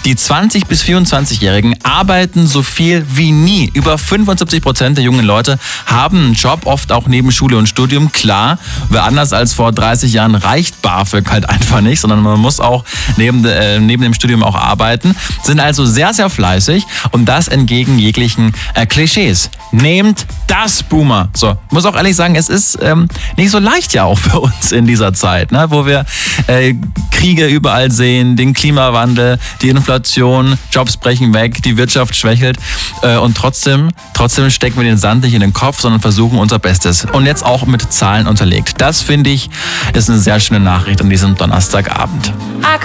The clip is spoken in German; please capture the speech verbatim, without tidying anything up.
Die zwanzig- bis vierundzwanzigjährigen arbeiten so viel wie nie. Über fünfundsiebzig Prozent der jungen Leute haben einen Job, oft auch neben Schule und Studium. Klar, wer anders als vor dreißig Jahren reicht BAföG halt einfach nicht, sondern man muss auch neben, äh, neben dem Studium auch arbeiten. Sind also sehr, sehr fleißig und das entgegen jeglichen äh, Klischees. Nehmt das, Boomer. So, muss auch ehrlich sagen, es ist ähm, nicht so leicht ja auch für uns in dieser Zeit, ne, wo wir äh, Kriege überall sehen, den Klimawandel, die Inflation, Jobs brechen weg, die Wirtschaft schwächelt äh, und trotzdem, trotzdem stecken wir den Sand nicht in den Kopf, sondern versuchen unser Bestes. Und jetzt auch mit Zahlen unterlegt. Das, finde ich, ist eine sehr schöne Nachricht an diesem Donnerstagabend.